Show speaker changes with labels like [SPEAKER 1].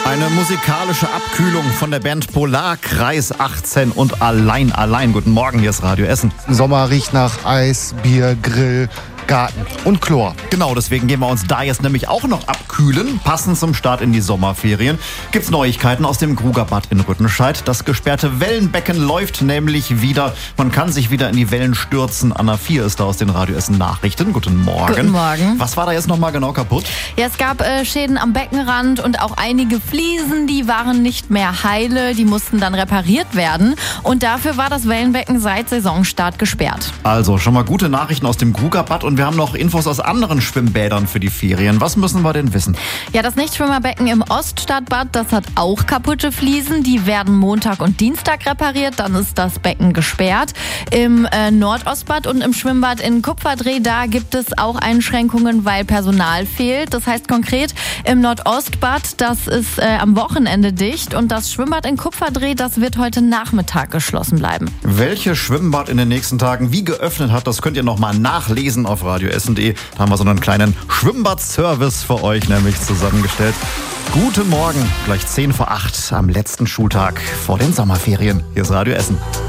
[SPEAKER 1] Eine musikalische Abkühlung von der Band Polarkreis 18 und Allein. Guten Morgen, hier ist Radio Essen.
[SPEAKER 2] Sommer riecht nach Eis, Bier, Grill, Garten und Chlor.
[SPEAKER 1] Genau, deswegen gehen wir uns da jetzt nämlich auch noch abkühlen. Passend zum Start in die Sommerferien gibt's Neuigkeiten aus dem Grugerbad in Rüttenscheid. Das gesperrte Wellenbecken läuft nämlich wieder. Man kann sich wieder in die Wellen stürzen. Anna 4 ist da aus den Radio Essen Nachrichten. Guten Morgen.
[SPEAKER 3] Guten Morgen.
[SPEAKER 1] Was war da jetzt nochmal genau kaputt?
[SPEAKER 3] Ja, es gab Schäden am Beckenrand und auch einige Fliesen, die waren nicht mehr heile. Die mussten dann repariert werden. Und dafür war das Wellenbecken seit Saisonstart gesperrt.
[SPEAKER 1] Also schon mal gute Nachrichten aus dem Grugerbad und wir haben noch Infos aus anderen Schwimmbädern für die Ferien. Was müssen wir denn wissen?
[SPEAKER 3] Ja, das Nichtschwimmerbecken im Oststadtbad, das hat auch kaputte Fliesen. Die werden Montag und Dienstag repariert, dann ist das Becken gesperrt. Im Nordostbad und im Schwimmbad in Kupferdreh, da gibt es auch Einschränkungen, weil Personal fehlt. Das heißt konkret, im Nordostbad, das ist am Wochenende dicht und das Schwimmbad in Kupferdreh, das wird heute Nachmittag geschlossen bleiben.
[SPEAKER 1] Welches Schwimmbad in den nächsten Tagen wie geöffnet hat, das könnt ihr nochmal nachlesen auf radioessen.de. Da haben wir so einen kleinen Schwimmbad-Service für euch nämlich zusammengestellt. Guten Morgen, gleich 7:50 am letzten Schultag vor den Sommerferien. Hier ist Radio Essen.